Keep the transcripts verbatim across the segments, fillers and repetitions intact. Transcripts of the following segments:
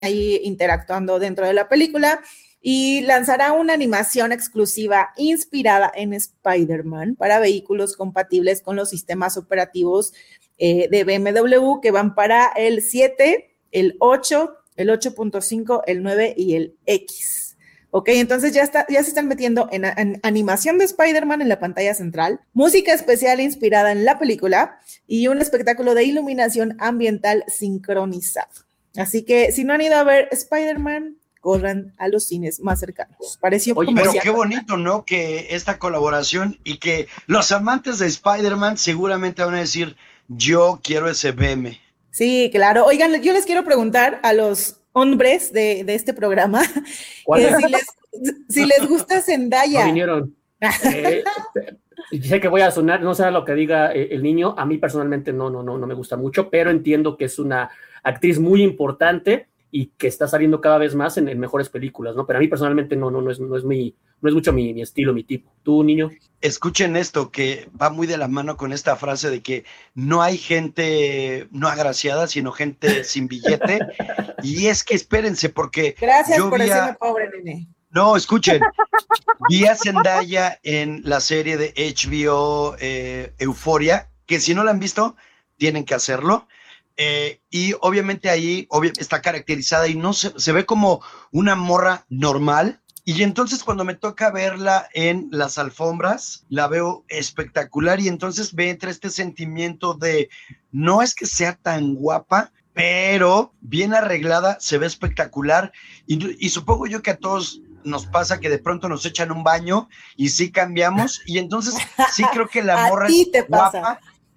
ahí interactuando dentro de la película y lanzará una animación exclusiva inspirada en Spider-Man para vehículos compatibles con los sistemas operativos eh, de B M W que van para el siete, el ocho, el ocho punto cinco, el nueve y el X. Ok, entonces ya, está, ya se están metiendo en, en animación de Spider-Man en la pantalla central, música especial inspirada en la película y un espectáculo de iluminación ambiental sincronizado. Así que si no han ido a ver Spider-Man, corran a los cines más cercanos. Pareció Oye, pero qué bonito, ¿no? Que esta colaboración y que los amantes de Spider-Man seguramente van a decir, yo quiero ese B M. Sí, claro. Oigan, yo les quiero preguntar a los hombres de, de este programa que si les, si les gusta Zendaya. No vinieron. Eh, sé que voy a sonar, no sé lo que diga el niño, a mí personalmente no, no, no, no me gusta mucho, pero entiendo que es una actriz muy importante y que está saliendo cada vez más en, en mejores películas, ¿no? Pero a mí personalmente no, no, no es, no es mi, no es mucho mi, mi estilo, mi tipo. ¿Tú, niño? Escuchen esto, que va muy de la mano con esta frase de que no hay gente no agraciada, sino gente sin billete. Y es que espérense, porque gracias yo por vi a... decirme pobre, nene. No, escuchen, vi a Zendaya en la serie de H B O eh, Euphoria, que si no la han visto, tienen que hacerlo. Eh, y obviamente ahí obvia, está caracterizada y no se, se ve como una morra normal. Y entonces cuando me toca verla en las alfombras, la veo espectacular y entonces me entra este sentimiento de no es que sea tan guapa, pero bien arreglada, se ve espectacular y, y supongo yo que a todos nos pasa que de pronto nos echan un baño y sí cambiamos y entonces sí creo que la morra es te guapa.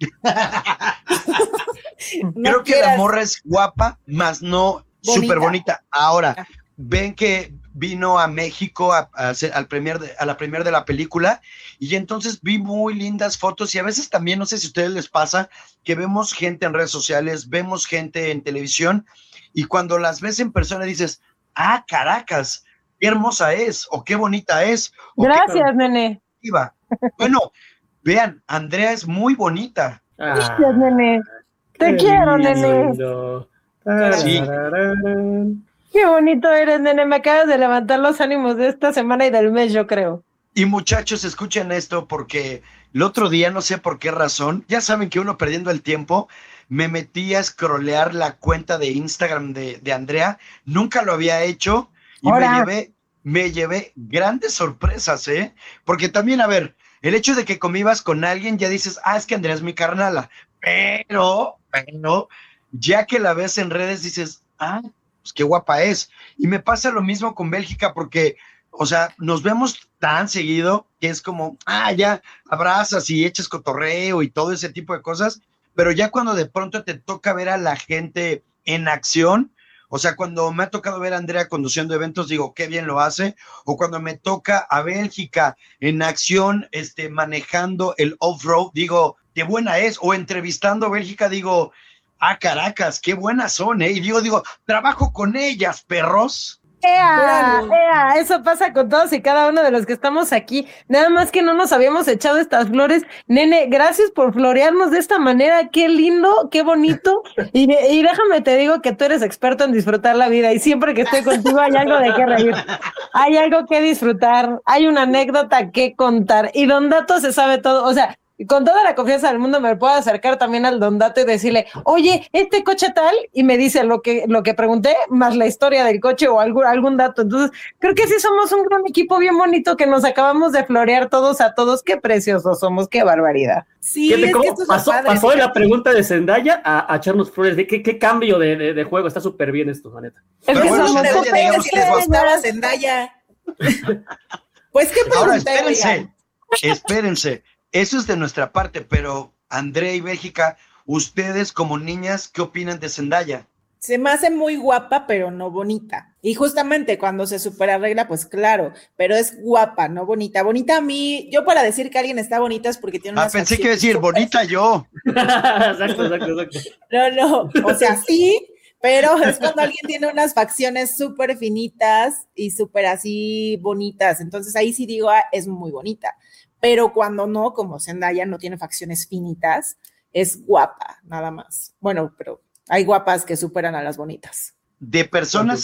No creo que quieras. la morra es guapa, más no súper bonita. Ahora, ven que vino a México a, a, hacer, al premier de, a la premier de la película y entonces vi muy lindas fotos y a veces también, no sé si a ustedes les pasa, que vemos gente en redes sociales, vemos gente en televisión y cuando las ves en persona dices, ah, caracas, qué hermosa es o qué bonita es. O gracias, qué nene. Bueno, vean, Andrea es muy bonita. Gracias, ah, nene. Te quiero, lindo. nene. Sí. Qué bonito eres, nene. Me acabas de levantar los ánimos de esta semana y del mes, yo creo. Y muchachos, escuchen esto porque el otro día, no sé por qué razón, ya saben que uno perdiendo el tiempo, me metí a scrollear la cuenta de Instagram de, de Andrea. Nunca lo había hecho y me llevé, me llevé grandes sorpresas, ¿eh? Porque también, a ver, el hecho de que convivas con alguien, ya dices, ah, es que Andrea es mi carnala. Pero, pero, ya que la ves en redes, dices, ah, pues qué guapa es. Y me pasa lo mismo con Bélgica porque, o sea, nos vemos tan seguido que es como, ah, ya abrazas y echas cotorreo y todo ese tipo de cosas, pero ya cuando de pronto te toca ver a la gente en acción, o sea, cuando me ha tocado ver a Andrea conduciendo eventos, digo, qué bien lo hace, o cuando me toca a Bélgica en acción, este, manejando el off-road, digo, qué buena es, o entrevistando a Bélgica, digo, ah, Caracas, qué buenas son, ¿eh? Y digo, digo, trabajo con ellas, perros. ¡Ea! ¡Ea! Eso pasa con todos y cada uno de los que estamos aquí. Nada más que no nos habíamos echado estas flores. Nene, gracias por florearnos de esta manera. Qué lindo, qué bonito. Y, y déjame te digo que tú eres experto en disfrutar la vida y siempre que estoy contigo hay algo de qué reír. Hay algo que disfrutar. Hay una anécdota que contar. Y Don Dato se sabe todo. O sea, con toda la confianza del mundo me puedo acercar también al Don Dato y decirle, oye, este coche tal, y me dice lo que, lo que pregunté, más la historia del coche o algún, algún dato. Entonces, creo que sí somos un gran equipo bien bonito que nos acabamos de florear todos a todos. Qué preciosos somos, qué barbaridad. Sí, Fíjate es cómo que esto pasó, padre, pasó de fíjate. la pregunta de Zendaya a, a echarnos flores. ¿De qué, qué cambio de, de, de juego? Está súper bien esto, la neta. Es que bueno, solo Zendaya, pregunté digamos si que les fue- gustaba Zendaya. Pues, ¿qué pregunté? Ahora, espérense, oigan? espérense. Eso es de nuestra parte, pero Andrea y Bélgica, ustedes como niñas, ¿qué opinan de Zendaya? Se me hace muy guapa, pero no bonita. Y justamente cuando se superarregla, pues claro, pero es guapa, no bonita. Bonita a mí, yo para decir que alguien está bonita es porque tiene Ah, unas pensé que iba a facciones decir, súper- bonita yo. exacto, exacto, exacto. No, no, o sea, sí, pero es cuando alguien tiene unas facciones súper finitas y súper así bonitas. Entonces ahí sí digo, ah, es muy bonita. Pero cuando no, como Zendaya no tiene facciones finitas, es guapa, nada más. Bueno, pero hay guapas que superan a las bonitas. de personas